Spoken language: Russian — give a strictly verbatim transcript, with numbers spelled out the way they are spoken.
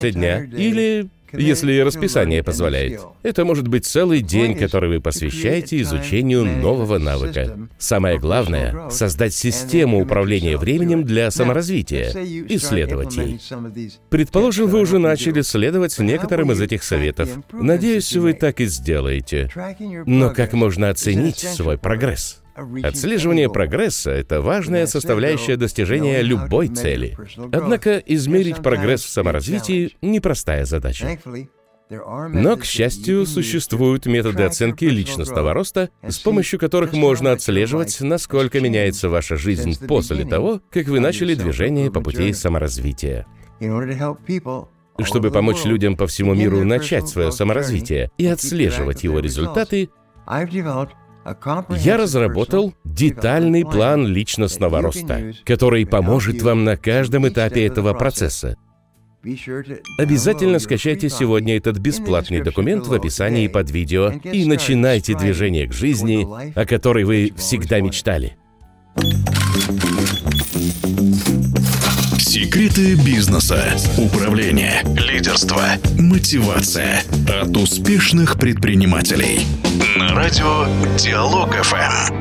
дня или, если расписание позволяет, это может быть целый день, который вы посвящаете изучению нового навыка. Самое главное — создать систему управления временем для саморазвития и следовать ей. Предположим, вы уже начали следовать некоторым из этих советов. Надеюсь, вы так и сделаете. Но как можно оценить свой прогресс? Отслеживание прогресса — это важная составляющая достижения любой цели. Однако измерить прогресс в саморазвитии — непростая задача. Но, к счастью, существуют методы оценки личностного роста, с помощью которых можно отслеживать, насколько меняется ваша жизнь после того, как вы начали движение по пути саморазвития. Чтобы помочь людям по всему миру начать свое саморазвитие и отслеживать его результаты, я разработал детальный план личностного роста, который поможет вам на каждом этапе этого процесса. Обязательно скачайте сегодня этот бесплатный документ в описании под видео и начинайте движение к жизни, о которой вы всегда мечтали. Секреты бизнеса, управления, лидерства, мотивация от успешных предпринимателей. На радио Диалог эф эм.